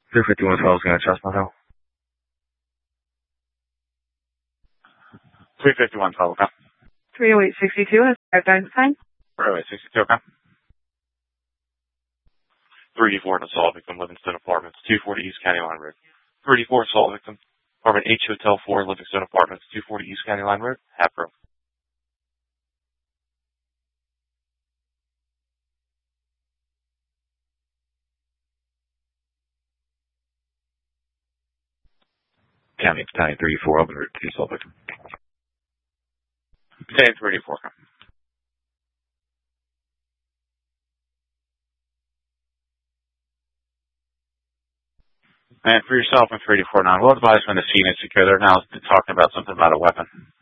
351 12 is going to trust myself. 351 12, okay. 30862 has guidance time. 30862, okay. 384 assault victim, Livingston Apartments, 240 East County Line Road. 384 assault victim, apartment H Hotel 4, Livingston Apartments, 240 East County Line Road, Hatboro. County Battalion 34, open route to assault victim. Battalion 384, okay. And for yourself and 384-9, we'll advise when the scene is secure. They're now talking about something about a weapon.